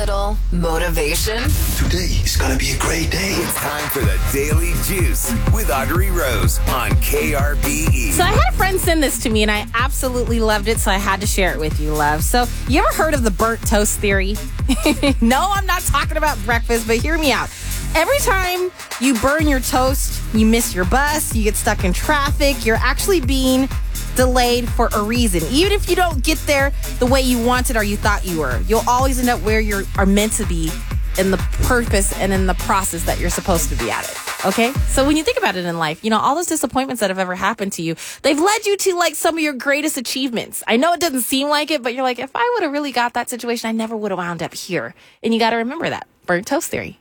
little motivation. Today is going to be a great day. It's time for the Daily Juice with Audrey Rose on KRBE. So I had a friend send this to me, and I absolutely loved it, so I had to share it with you, love. So you ever heard of the burnt toast theory? No, I'm not talking about breakfast, but hear me out. Every time you burn your toast, you miss your bus, you get stuck in traffic, you're actually being delayed for a reason. Even if you don't get there the way you wanted or you thought you were, you'll always end up where you are meant to be in the purpose and in the process that you're supposed to be at it. Okay? So when you think about it in life, all those disappointments that have ever happened to you, they've led you to like some of your greatest achievements. I know it doesn't seem like it, but you're like, if I would have really got that situation, I never would have wound up here. And you got to remember that. Burnt toast theory.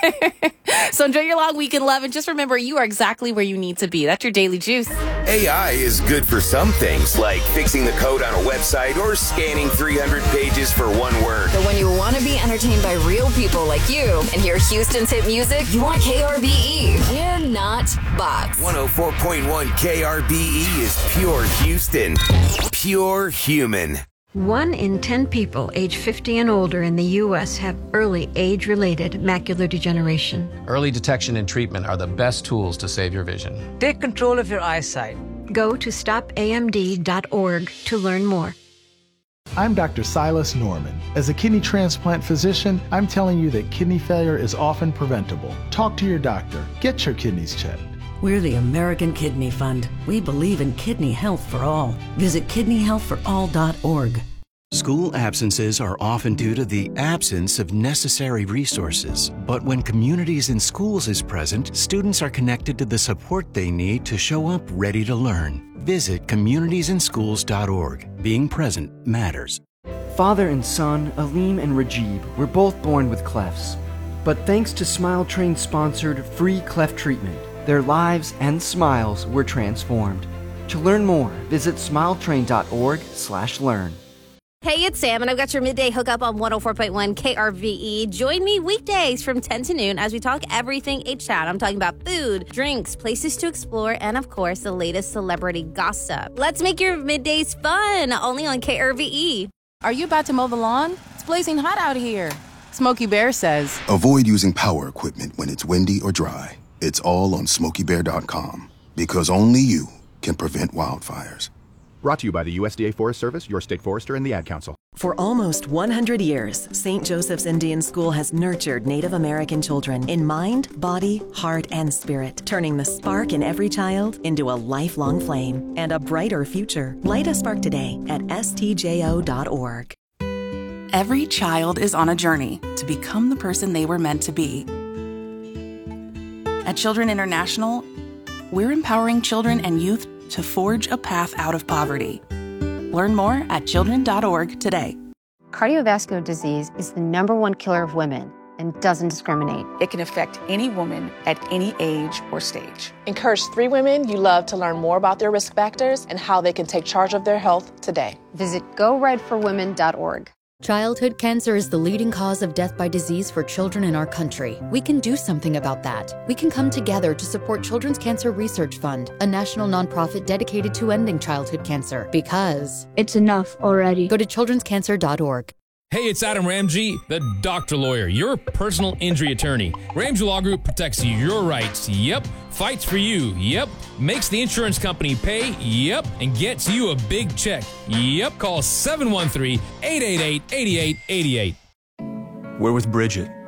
So enjoy your long weekend, love, and just remember you are exactly where you need to be. That's your Daily Juice. AI is good for some things, like fixing the code on a website or scanning 300 pages for one word. But when you want to be entertained by real people like you and hear Houston's hit music, you want KRBE. We're not bots. 104.1 KRBE is pure Houston. Pure human. 1 in 10 people age 50 and older in the U.S. have early age-related macular degeneration. Early detection and treatment are the best tools to save your vision. Take control of your eyesight. Go to stopamd.org to learn more. I'm Dr. Silas Norman. As a kidney transplant physician, I'm telling you that kidney failure is often preventable. Talk to your doctor. Get your kidneys checked. We're the American Kidney Fund. We believe in kidney health for all. Visit kidneyhealthforall.org. School absences are often due to the absence of necessary resources. But when Communities in Schools is present, students are connected to the support they need to show up ready to learn. Visit communitiesinschools.org. Being present matters. Father and son, Aleem and Rajib, were both born with clefts. But thanks to Smile Train-sponsored free cleft treatment, their lives and smiles were transformed. To learn more, visit smiletrain.org/learn. Hey, it's Sam, and I've got your midday hookup on 104.1 KRVE. Join me weekdays from 10 to noon as we talk everything H-Town. I'm talking about food, drinks, places to explore, and, of course, the latest celebrity gossip. Let's make your middays fun, only on KRVE. Are you about to mow the lawn? It's blazing hot out here. Smokey Bear says, Avoid using power equipment when it's windy or dry. It's all on SmokeyBear.com, because only you can prevent wildfires. Brought to you by the USDA Forest Service, your state forester, and the Ad Council. For almost 100 years, St. Joseph's Indian School has nurtured Native American children in mind, body, heart, and spirit, turning the spark in every child into a lifelong flame and a brighter future. Light a spark today at stjo.org. Every child is on a journey to become the person they were meant to be. At Children International, we're empowering children and youth to forge a path out of poverty. Learn more at children.org today. Cardiovascular disease is the #1 killer of women and doesn't discriminate. It can affect any woman at any age or stage. Encourage 3 women you love to learn more about their risk factors and how they can take charge of their health today. Visit GoRedForWomen.org. Childhood cancer is the leading cause of death by disease for children in our country. We can do something about that. We can come together to support Children's Cancer Research Fund, a national nonprofit dedicated to ending childhood cancer. Because it's enough already. Go to childrenscancer.org. Hey, it's Adam Ramsey, the doctor lawyer, your personal injury attorney. Ramsey Law Group protects your rights. Yep. Fights for you. Yep. Makes the insurance company pay. Yep. And gets you a big check. Yep. Call 713-888-8888. We're with Bridget,